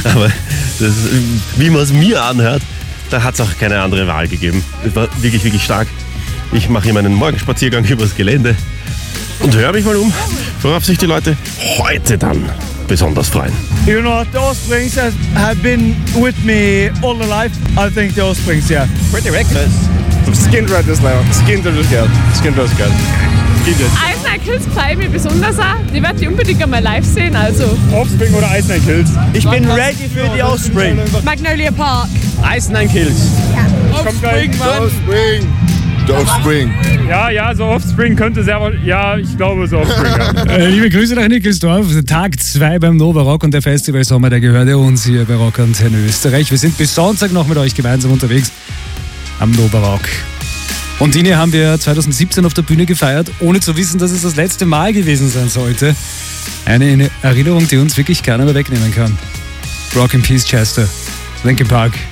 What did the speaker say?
Aber das, wie man es mir anhört, da hat es auch keine andere Wahl gegeben. Das war wirklich, wirklich stark. Ich mache hier meinen Morgenspaziergang übers Gelände und höre mich mal um, worauf sich die Leute heute dann besonders freuen. You know, the Offsprings have been with me all my life. I think the Offsprings, yeah. Pretty reckless. Skindred ist geil. Skindred ist geil. Ice Nine Kills freue mich besonders auch. Ich werde die unbedingt einmal live sehen. Also. Offspring oder Ice Nine Kills? Ich bin ready für die Offspring. Magnolia Park. Ice Nine Kills. Offspring, Mann. Offspring. Ja, so Offspring könnte sehr wohl. Ja, ich glaube so Offspring. Ja. Liebe Grüße nach Nickelsdorf. Tag 2 beim Nova Rock und der Festival Sommer, der gehört ja uns hier bei Rock Antenne Österreich. Wir sind bis Sonntag noch mit euch gemeinsam unterwegs am Nova Rock. Und Dini haben wir 2017 auf der Bühne gefeiert, ohne zu wissen, dass es das letzte Mal gewesen sein sollte. Eine Erinnerung, die uns wirklich keiner mehr wegnehmen kann. Rock in Peace, Chester. Linkin Park.